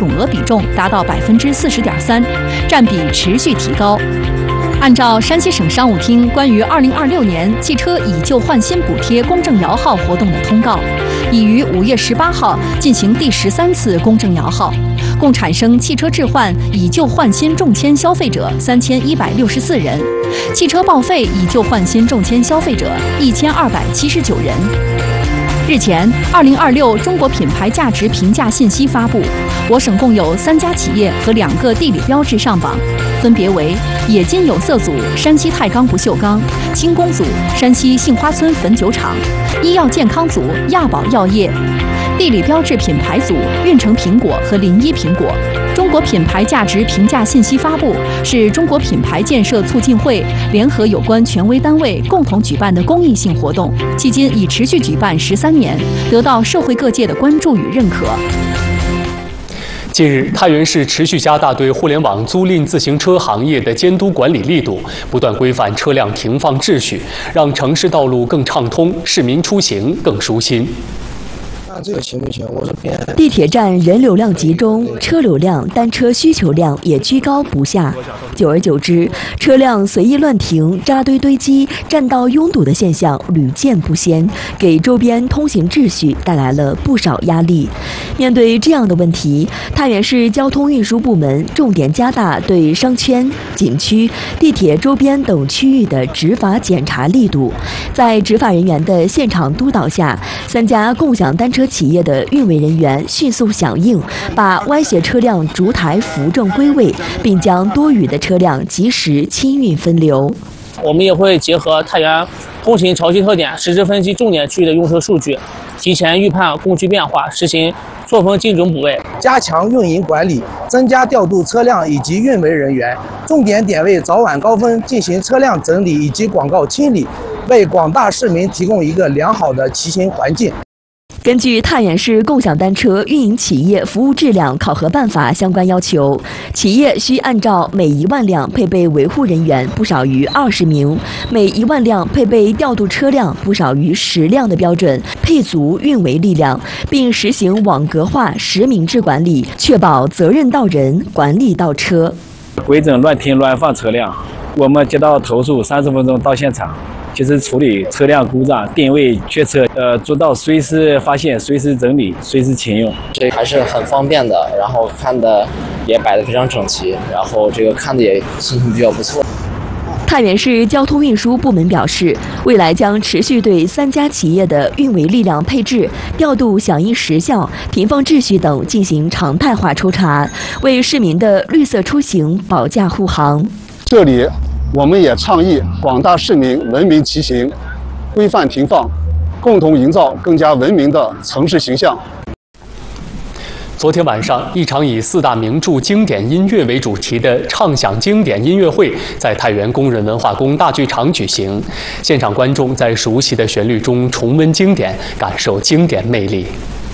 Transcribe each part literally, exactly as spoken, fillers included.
总额比重达到百分之四十点三，占比持续提高。按照山西省商务厅关于二零二六年汽车以旧换新补贴公证摇号活动的通告，已于五月十八号进行第十三次公证摇号，共产生汽车置换以旧换新中签消费者三千一百六十四人，汽车报废以旧换新中签消费者一千二百七十九人。日前，二零二六中国品牌价值评价信息发布，我省共有三家企业和两个地理标志上榜，分别为冶金有色组山西太钢不锈钢、轻工组山西杏花村汾酒厂、医药健康组亚宝药业。地理标志品牌组运城苹果和临沂苹果。中国品牌价值评价信息发布是中国品牌建设促进会联合有关权威单位共同举办的公益性活动，迄今已持续举办十三年，得到社会各界的关注与认可。 近日，太原市持续加大对互联网租赁自行车行业的监督管理力度，不断规范车辆停放秩序，让城市道路更畅通，市民出行更舒心。 那这个行不行？我是偏。 地铁站人流量集中，车流量、单车需求量也居高不下。久而久之，车辆随意乱停、扎堆堆积、占道拥堵的现象屡见不鲜，给周边通行秩序带来了不少压力。面对这样的问题，太原市交通运输部门重点加大对商圈、景区、地铁周边等区域的执法检查力度。在执法人员的现场督导下，三家共享单车企业的运维人员迅速响应，把歪斜车辆逐台扶正归位，并将多余的车辆及时清运分流。 我们也会结合太原通勤潮汐特点，实时分析重点区域的用车数据，提前预判供需变化，实行错峰精准补位， 加强运营管理，增加调度车辆以及运维人员，重点点位早晚高峰进行车辆整理以及广告清理，为广大市民提供一个良好的骑行环境。 根据太原市共享单车运营企业服务质量考核办法相关要求，企业需按照每一万辆配备维护人员不少于二十名、每一万辆配备调度车辆不少于十辆的标准，配足运维力量，并实行网格化实名制管理，确保责任到人、管理到车。 规整乱停乱放车辆，我们接到投诉，三十分钟到现场。及时处理车辆故障、定位缺车，呃，做到随时发现、随时整理、随时停用， 这还是很方便的。然后看的也摆得非常整齐，然后这个看的也心情比较不错。 太原市交通运输部门表示，未来将持续对三家企业的运维力量配置、调度响应时效、停放秩序等进行常态化抽查，为市民的绿色出行保驾护航。 这里。我们也倡议广大市民文明骑行、规范停放，共同营造更加文明的城市形象。 昨天晚上，一场以四大名著经典音乐为主题的畅享经典音乐会在太原工人文化宫大剧场举行，现场观众在熟悉的旋律中重温经典，感受经典魅力。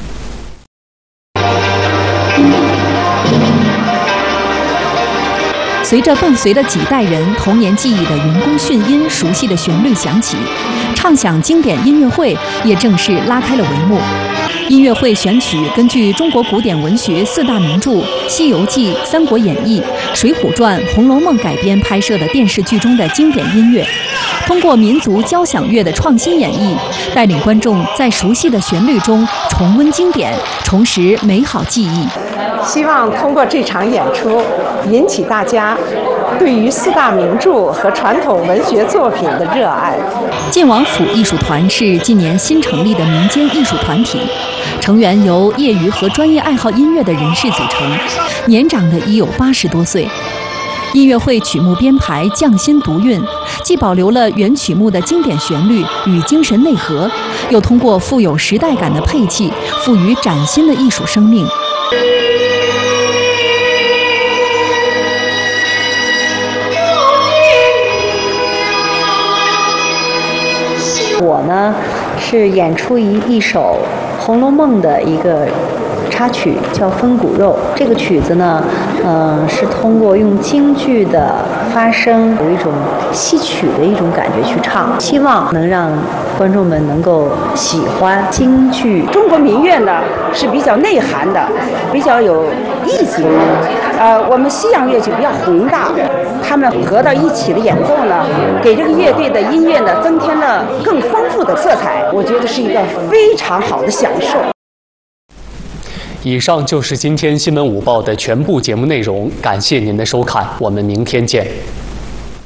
随着伴随了几代人童年记忆的云宫迅音熟悉的旋律响起，畅享经典音乐会也正式拉开了帷幕。音乐会选取根据中国古典文学四大名著《西游记》《三国演义》《水浒传》《红楼梦》改编拍摄的电视剧中的经典音乐，通过民族交响乐的创新演绎，带领观众在熟悉的旋律中重温经典，重拾美好记忆。 希望通过这场演出，引起大家对于四大名著和传统文学作品的热爱。 晋王府艺术团是今年新成立的民间艺术团体，成员由业余和专业爱好音乐的人士组成，年长的已有八十多岁。音乐会曲目编排匠心独运，既保留了原曲目的经典旋律与精神内核，又通过富有时代感的配器，赋予崭新的艺术生命。 我呢是演出一一首《红楼梦》的一个插曲，叫《分骨肉》。这个曲子呢，呃，是通过用京剧的发声，有一种戏曲的一种感觉去唱，希望能让观众们能够喜欢京剧。 中国民乐呢是比较内涵的，比较有意境的。呃，我们西洋乐曲比较宏大，他们合到一起的演奏呢，给这个乐队的音乐呢增添了更丰富的色彩。我觉得是一个非常好的享受。 以上就是今天新闻午报的全部节目内容，感谢您的收看，我们明天见。